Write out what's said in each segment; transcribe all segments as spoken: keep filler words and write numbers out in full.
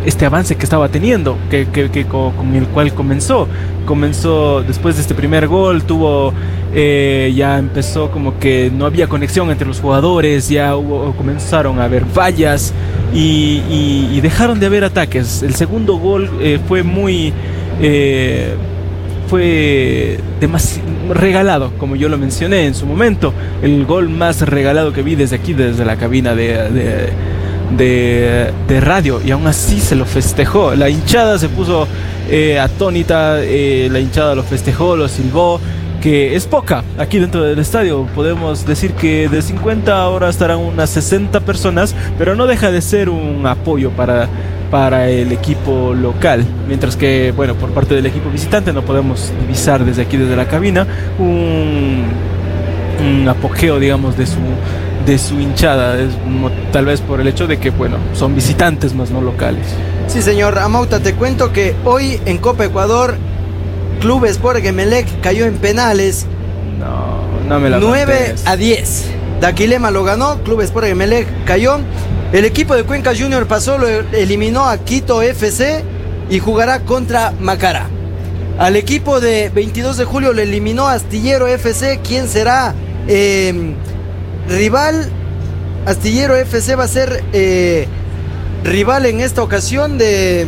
este avance que estaba teniendo, que, que, que con, con el cual comenzó. Comenzó después de este primer gol, tuvo eh, ya empezó como que no había conexión entre los jugadores, ya hubo, comenzaron a haber fallas y, y, y dejaron de haber ataques. El segundo gol eh, fue muy eh, fue demasiado regalado, como yo lo mencioné en su momento, el gol más regalado que vi desde aquí, desde la cabina de, de, de, de radio, y aún así se lo festejó. La hinchada se puso eh, atónita, eh, la hinchada lo festejó, lo silbó, que es poca aquí dentro del estadio. Podemos decir que de cincuenta ahora estarán unas sesenta personas, pero no deja de ser un apoyo para para el equipo local, mientras que, bueno, por parte del equipo visitante no podemos divisar desde aquí, desde la cabina, un, un apogeo, digamos, de su, de su hinchada, es, tal vez por el hecho de que, bueno, son visitantes más no locales. Sí, señor Amauta, te cuento que hoy en Copa Ecuador, Club Sport Emelec cayó en penales. No, no me la nueve a diez. Daquilema lo ganó, Club Sport Emelec cayó. El equipo de Cuenca Junior pasó, lo eliminó a Quito F C y jugará contra Macará. Al equipo de veintidós de julio lo eliminó Astillero F C. ¿Quién será eh, rival? Astillero F C va a ser eh, rival en esta ocasión de...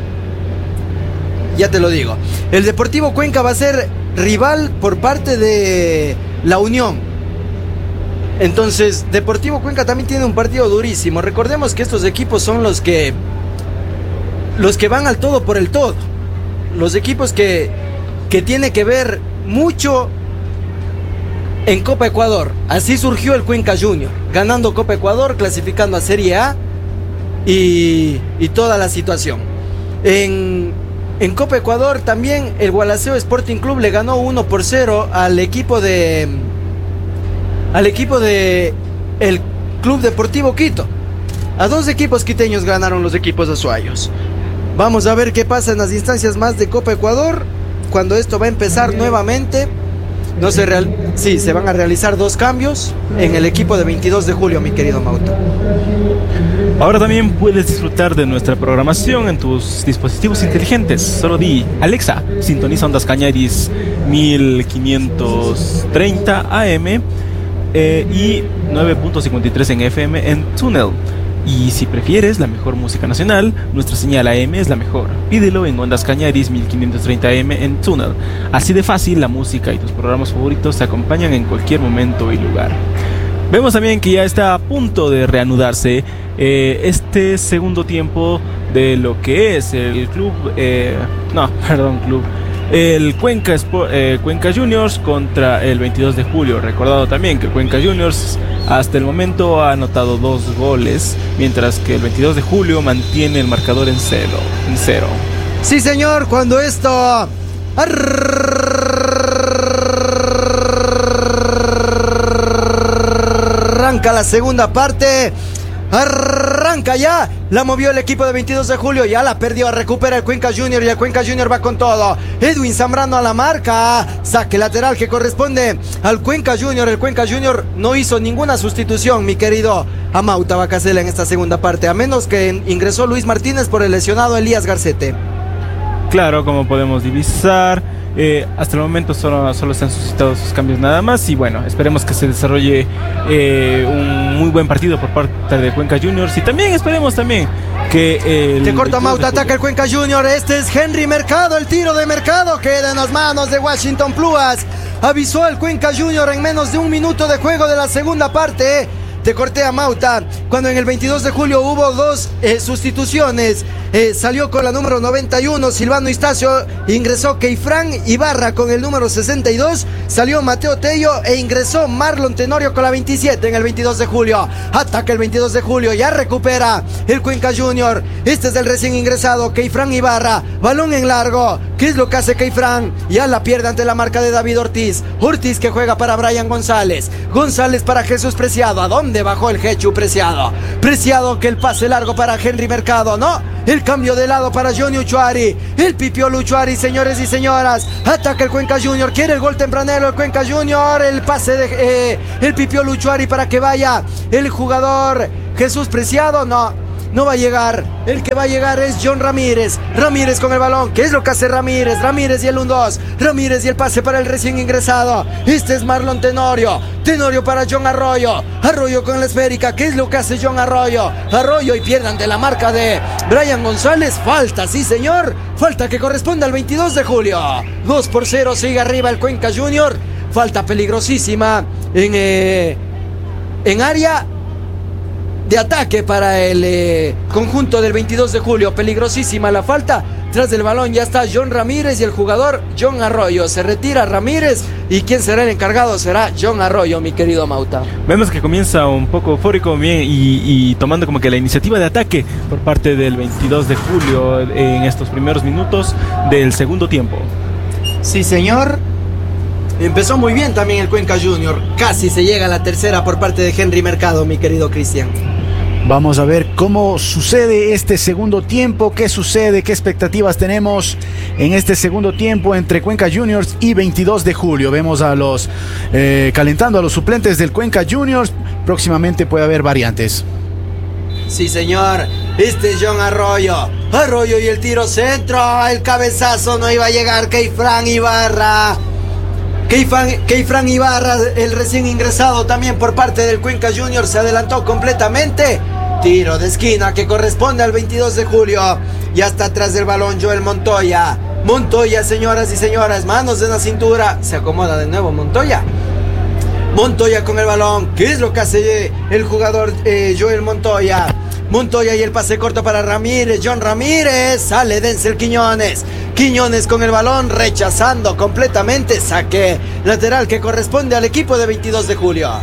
Ya te lo digo. El Deportivo Cuenca va a ser rival por parte de La Unión. Entonces, Deportivo Cuenca también tiene un partido durísimo. Recordemos que estos equipos son los que los que van al todo por el todo. Los equipos que, que tiene que ver mucho en Copa Ecuador. Así surgió el Cuenca Junior, ganando Copa Ecuador, clasificando a Serie A y, y toda la situación. En, en Copa Ecuador también el Gualaceo Sporting Club le ganó uno por cero al equipo de... al equipo de el Club Deportivo Quito. A dos equipos quiteños ganaron los equipos azuayos. Vamos a ver qué pasa en las instancias más de Copa Ecuador, cuando esto va a empezar nuevamente. No se real... Sí, se van a realizar dos cambios en el equipo de veintidós de julio, mi querido Mauto. Ahora también puedes disfrutar de nuestra programación en tus dispositivos inteligentes. Solo di: Alexa, sintoniza Ondas Cañaris mil quinientos treinta A M Eh, y nueve punto cincuenta y tres en F M en Tunnel. Y si prefieres la mejor música nacional, nuestra señal A M es la mejor. Pídelo en Ondas Cañaris mil quinientos treinta A M en Tunnel. Así de fácil, la música y tus programas favoritos te acompañan en cualquier momento y lugar. Vemos también que ya está a punto de reanudarse eh, este segundo tiempo de lo que es el club eh, no, perdón, club el Cuenca, Sport, eh, Cuenca Juniors contra el veintidós de julio. Recordado también que el Cuenca Juniors hasta el momento ha anotado dos goles, mientras que el veintidós de julio mantiene el marcador en cero. En cero. Sí, señor, cuando esto arranca la segunda parte, arranca ya, la movió el equipo de veintidós de julio, ya la perdió, recupera el Cuenca Junior y el Cuenca Junior va con todo. Edwin Zambrano a la marca, saque lateral que corresponde al Cuenca Junior. El Cuenca Junior no hizo ninguna sustitución, mi querido Amauta Bacasela, en esta segunda parte, a menos que ingresó Luis Martínez por el lesionado Elías Garcete. Claro, como podemos divisar, eh, hasta el momento solo, solo se han suscitado sus cambios nada más. Y bueno, esperemos que se desarrolle eh, un muy buen partido por parte de Cuenca Juniors. Y también esperemos también que el... Te corta Mauta, ataca el Cuenca Junior. Este es Henry Mercado, el tiro de Mercado queda en las manos de Washington Pluas. Avisó el Cuenca Junior en menos de un minuto de juego de la segunda parte. Te corté a Mauta, cuando en el veintidós de julio hubo dos eh, sustituciones. Eh, salió con la número noventa y uno Silvano Istacio, ingresó Keifran Ibarra con el número sesenta y dos, salió Mateo Tello e ingresó Marlon Tenorio con la veintisiete en el veintidós de julio. Ataca el veintidós de julio, ya recupera el Cuenca Junior. Este es el recién ingresado Keifran Ibarra, balón en largo. ¿Qué es lo que hace Keifran? Ya la pierde ante la marca de David Ortiz. Ortiz que juega para Brian González. González para Jesús Preciado. ¿A dónde bajó el Jechu Preciado? Preciado, que el pase largo para Henry Mercado. No, el cambio de lado para Johnny Uchuari. El Pipiolo Uchuari, señores y señoras. Ataca el Cuenca Junior. Quiere el gol tempranero el Cuenca Junior. El pase de eh, el Pipiolo Uchuari para que vaya el jugador Jesús Preciado. No, no va a llegar. El que va a llegar es John Ramírez. Ramírez con el balón. ¿Qué es lo que hace Ramírez? Ramírez y el uno dos. Ramírez y el pase para el recién ingresado. Este es Marlon Tenorio. Tenorio para John Arroyo. Arroyo con la esférica. ¿Qué es lo que hace John Arroyo? Arroyo y pierdan de la marca de Brian González. Falta, sí señor. Falta que corresponde al veintidós de julio. dos por cero sigue arriba el Cuenca Junior. Falta peligrosísima en, eh, en área de ataque para el eh, conjunto del veintidós de julio. Peligrosísima la falta. Tras del balón ya está John Ramírez y el jugador John Arroyo. Se retira Ramírez y quien será el encargado será John Arroyo, mi querido Mauta. Vemos que comienza un poco eufórico bien y, y tomando como que la iniciativa de ataque por parte del veintidós de julio en estos primeros minutos del segundo tiempo. Sí, señor. Empezó muy bien también el Cuenca Junior. Casi se llega a la tercera por parte de Henry Mercado, mi querido Cristian. Vamos a ver cómo sucede este segundo tiempo, qué sucede, qué expectativas tenemos en este segundo tiempo entre Cuenca Juniors y veintidós de julio. Vemos a los eh, calentando a los suplentes del Cuenca Juniors. Próximamente puede haber variantes. Sí, señor. Este es John Arroyo. Arroyo y el tiro centro. El cabezazo no iba a llegar. Keifran Ibarra. Keifran, Keifran Ibarra, el recién ingresado también por parte del Cuenca Junior, se adelantó completamente. Tiro de esquina que corresponde al veintidós de julio. Ya está atrás del balón Joel Montoya. Montoya, señoras y señores, manos en la cintura. Se acomoda de nuevo Montoya. Montoya con el balón. ¿Qué es lo que hace el jugador eh, Joel Montoya? Montoya y el pase corto para Ramírez. John Ramírez. Sale Denzel Quiñones. Quiñones con el balón rechazando completamente. Saque lateral que corresponde al equipo de veintidós de julio.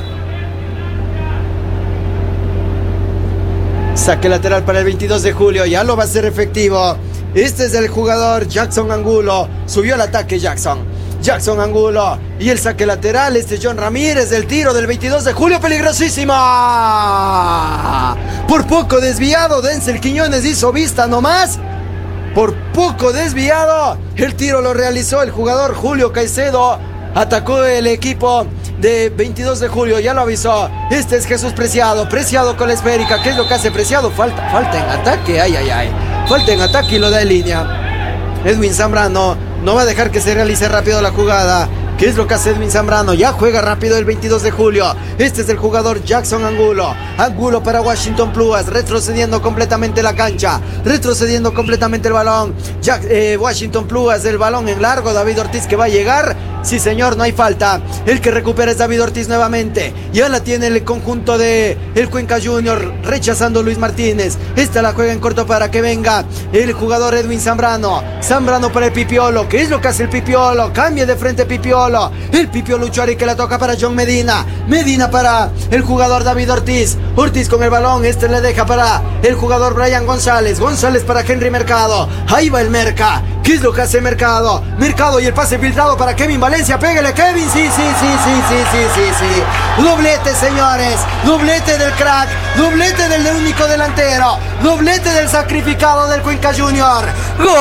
Saque lateral para el veintidós de julio. Ya lo va a hacer efectivo. Este es el jugador Jackson Angulo. Subió al ataque Jackson. Jackson Angulo y el saque lateral. Este es John Ramírez. El tiro del veintidós de julio. Peligrosísima. Por poco desviado. Denzel Quiñones hizo vista nomás. Por poco desviado. El tiro lo realizó el jugador Julio Caicedo. Atacó el equipo de veintidós de julio. Ya lo avisó. Este es Jesús Preciado. Preciado con la esférica. ¿Qué es lo que hace Preciado? Falta, falta en ataque. Ay, ay, ay. Falta en ataque y lo da en línea. Edwin Zambrano no va a dejar que se realice rápido la jugada. ¿Qué es lo que hace Edwin Zambrano? Ya juega rápido el veintidós de julio. Este es el jugador Jackson Angulo. Angulo para Washington Pluas. Retrocediendo completamente la cancha. Retrocediendo completamente el balón. Jack, eh, Washington Pluas. El balón en largo. David Ortiz que va a llegar. Sí, señor, no hay falta. El que recupera es David Ortiz nuevamente. Ya la tiene el conjunto de el Cuenca Junior. Rechazando Luis Martínez. Esta la juega en corto para que venga el jugador Edwin Zambrano. Zambrano para el Pipiolo. ¿Qué es lo que hace el Pipiolo? Cambia de frente Pipiolo. El Pipiolo Uchari que la toca para John Medina. Medina para el jugador David Ortiz. Ortiz con el balón. Este le deja para el jugador Brian González. González para Henry Mercado. Ahí va el Merca. ¿Qué es lo que hace Mercado? Mercado y el pase filtrado para Kevin Valencia. Pégale, Kevin. Sí, sí, sí, sí, sí, sí, sí, sí. Doblete, señores. Doblete del crack. Doblete del único delantero. Doblete del sacrificado del Cuenca Junior. ¡Gol!